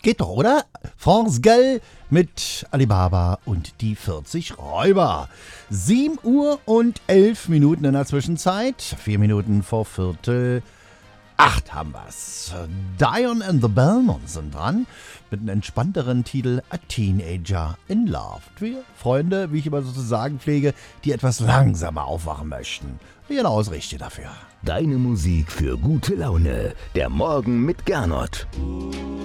Geht doch, oder? France Gall mit Alibaba und die 40 Räuber. 7 Uhr und 11 Minuten in der Zwischenzeit. 4 Minuten vor Viertel 8 haben wir's. Dion and the Belmonts sind dran mit einem entspannteren Titel A Teenager in Love. Wir Freunde, wie ich immer so zu sagen pflege, die etwas langsamer aufwachen möchten. Genau das Richtige dafür. Deine Musik für gute Laune. Der Morgen mit Gernot.